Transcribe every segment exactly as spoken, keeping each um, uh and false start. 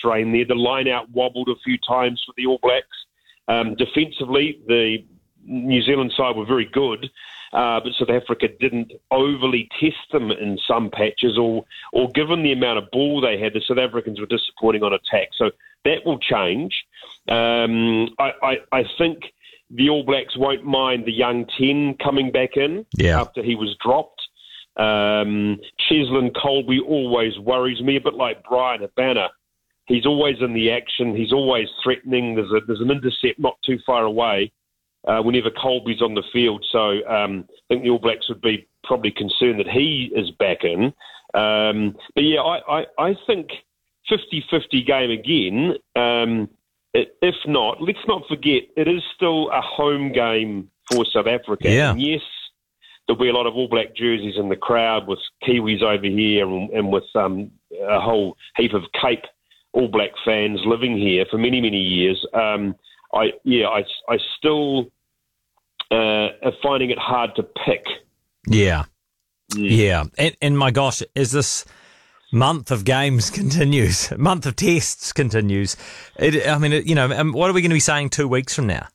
strain there. The line-out wobbled a few times for the All Blacks. Um, defensively, the New Zealand side were very good, uh, but South Africa didn't overly test them in some patches, or, or given the amount of ball they had, the South Africans were disappointing on attack. So that will change. Um, I, I, I think the All Blacks won't mind the young ten coming back in yeah. after he was dropped. Um, Cheslin Colby always worries me, a bit like Brian Habana. He's always in the action. He's always threatening. There's a, there's an intercept not too far away uh, whenever Colby's on the field. So um, I think the All Blacks would be probably concerned that he is back in. Um, but yeah, I, I, I think fifty-fifty game again. Um, If not, let's not forget, it is still a home game for South Africa. Yeah. And yes, there'll be a lot of All Black jerseys in the crowd with Kiwis over here and, and with um, a whole heap of Cape All Black fans living here for many, many years. Um, I yeah, I, I still uh, am finding it hard to pick. Yeah. Mm. Yeah. And, and my gosh, is this... month of games continues, month of tests continues. It, I mean, it, you know, um, what are we going to be saying two weeks from now?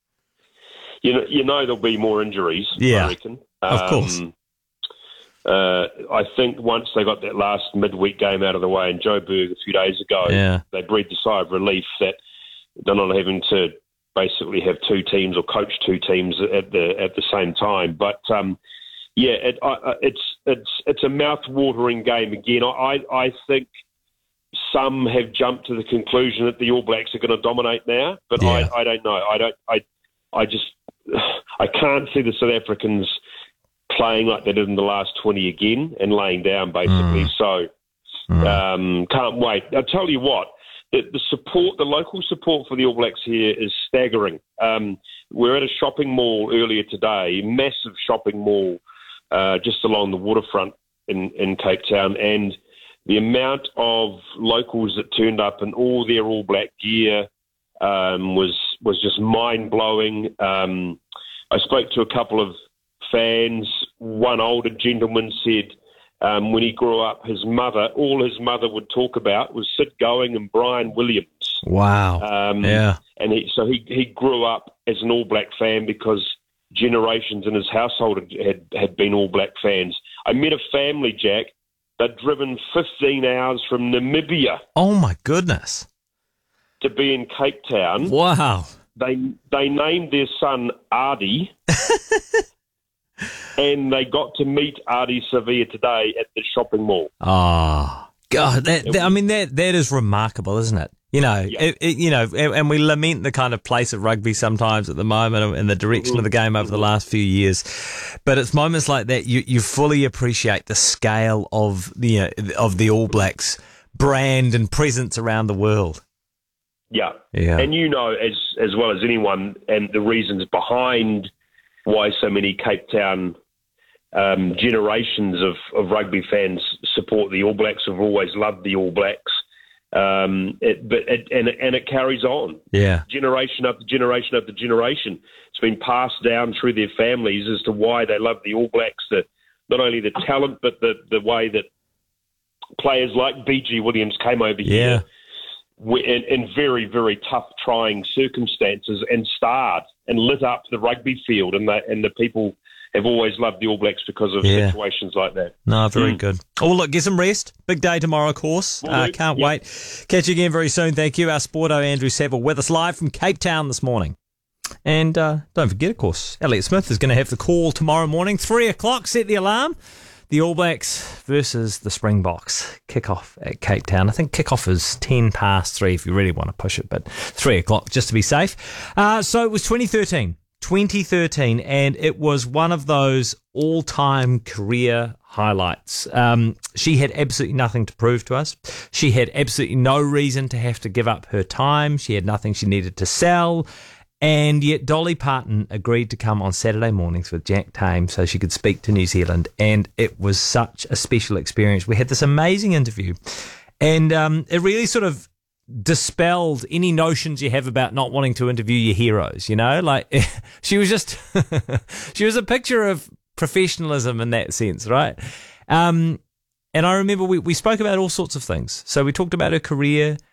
You know, you know there'll be more injuries, yeah, I reckon. Of um, course. Uh, I think once they got that last midweek game out of the way in Joburg a few days ago, yeah. they breathed a sigh of relief that they're not having to basically have two teams or coach two teams at the at the same time. But um, yeah, it, I, it's it's it's a mouth-watering game again. I I think some have jumped to the conclusion that the All Blacks are going to dominate now, but Yeah. I, I don't know. I don't. I I just I can't see the South Africans playing like they did in the last twenty again and laying down basically. Mm. So Mm. um, can't wait. I'll tell you what. The, the support, the local support for the All Blacks here is staggering. Um, we're at a shopping mall earlier today, massive shopping mall. Uh, just along the waterfront in, in Cape Town, and the amount of locals that turned up in all their All Black gear um, was was just mind blowing. Um, I spoke to a couple of fans. One older gentleman said um, when he grew up, his mother, all his mother would talk about was Sid Going and Brian Williams. Wow. Um, yeah. And he, so he he grew up as an All Black fan because generations in his household had, had been All Black fans. I met a family, Jack, they'd driven fifteen hours from Namibia Oh, my goodness. to be in Cape Town. Wow. They they named their son Ardi, and they got to meet Ardi Sevilla today at the shopping mall. Oh, God. That, that, I mean, that that is remarkable, isn't it? You know, Yeah. it, it, you know, and, and we lament the kind of place of rugby sometimes at the moment and the direction of the game over the last few years. But it's moments like that you, you fully appreciate the scale of the you know, of the All Blacks brand and presence around the world. Yeah. Yeah. And you know as as well as anyone, and the reasons behind why so many Cape Town um, generations of, of rugby fans support the All Blacks, have always loved the All Blacks. Um, it, but it, and and it carries on, Yeah. generation after generation after generation. It's been passed down through their families as to why they love the All Blacks. The not only the talent, but the the way that players like B G Williams came over Yeah. here in, in very very tough, trying circumstances and starred and lit up the rugby field, and the and the people have always loved the All Blacks because of Yeah. situations like that. No, very Mm. good. Oh, well, look, get some rest. Big day tomorrow, of course. Will Uh, do. can't Yep. wait. Catch you again very soon. Thank you. Our Sporto Andrew Saville with us live from Cape Town this morning. And uh, don't forget, of course, Elliot Smith is going to have the call tomorrow morning, three o'clock. Set the alarm. The All Blacks versus the Springboks. Kick-off at Cape Town. I think kick-off is ten past three if you really want to push it, but three o'clock just to be safe. Uh, so it was twenty thirteen. twenty thirteen, and it was one of those all-time career highlights. Um, she had absolutely nothing to prove to us. She had absolutely no reason to have to give up her time. She had nothing she needed to sell. And yet Dolly Parton agreed to come on Saturday mornings with Jack Tame so she could speak to New Zealand. And it was such a special experience. We had this amazing interview. And um, it really sort of dispelled any notions you have about not wanting to interview your heroes, you know? Like, she was just, she was a picture of professionalism in that sense, right? Um, and I remember we, we spoke about all sorts of things. So we talked about her career.